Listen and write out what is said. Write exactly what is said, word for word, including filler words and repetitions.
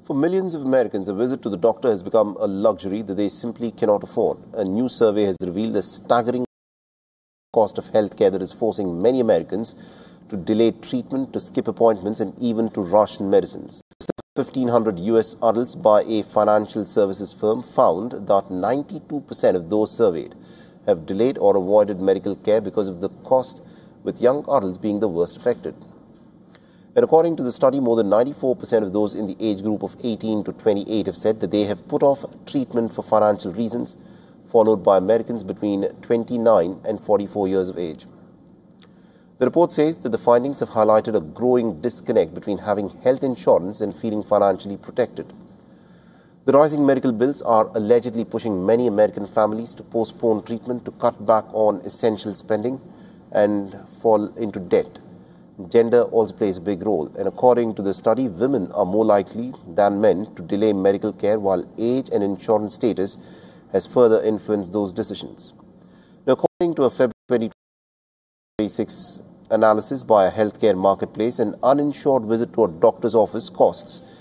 For millions of Americans, a visit to the doctor has become a luxury that they simply cannot afford. A new survey has revealed the staggering cost of healthcare that is forcing many Americans to delay treatment, to skip appointments, and even to ration medicines. fifteen hundred U S adults by a financial services firm found that ninety-two percent of those surveyed have delayed or avoided medical care because of the cost, with young adults being the worst affected. And according to the study, more than ninety-four percent of those in the age group of eighteen to twenty-eight have said that they have put off treatment for financial reasons, followed by Americans between twenty-nine and forty-four years of age. The report says that the findings have highlighted a growing disconnect between having health insurance and feeling financially protected. The rising medical bills are allegedly pushing many American families to postpone treatment, to cut back on essential spending, and fall into debt. Gender also plays a big role, and according to the study, women are more likely than men to delay medical care, while age and insurance status has further influenced those decisions. Now, according to a February twenty twenty-six analysis by a healthcare marketplace, an uninsured visit to a doctor's office costs